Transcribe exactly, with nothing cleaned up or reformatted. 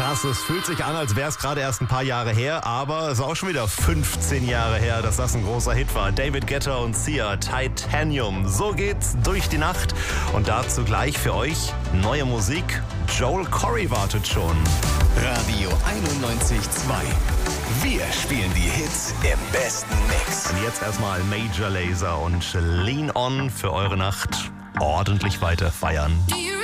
Krass, es fühlt sich an, als wäre es gerade erst ein paar Jahre her, aber es ist auch schon wieder fünfzehn Jahre her, dass das ein großer Hit war. David Guetta und Sia, Titanium. So geht's durch die Nacht. Und dazu gleich für euch neue Musik. Joel Corry wartet schon. Radio einundneunzig Komma zwei. Wir spielen die Hits im besten Mix. Und jetzt erstmal Major Lazer und Lean On für eure Nacht ordentlich weiter feiern. Do you